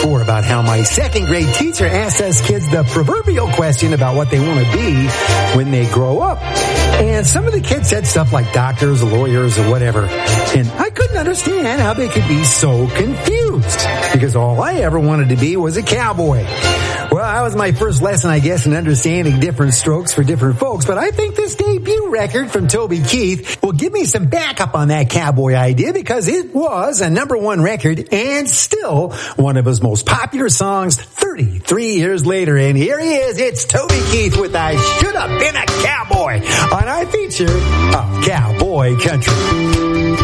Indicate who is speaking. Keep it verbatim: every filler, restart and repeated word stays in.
Speaker 1: Or about how my second grade teacher asked us kids the proverbial question about what they want to be when they grow up. And some of the kids said stuff like doctors, lawyers, or whatever. And I couldn't understand how they could be so confused, because all I ever wanted to be was a cowboy. Well, that was my first lesson, I guess, in understanding different strokes for different folks. But I think this debut record from Toby Keith will give me some backup on that cowboy idea, because it was a number one record and still one of his most popular songs thirty-three years later. And here he is. It's Toby Keith with I Should Have Been a Cowboy on our feature of Cowboy Country.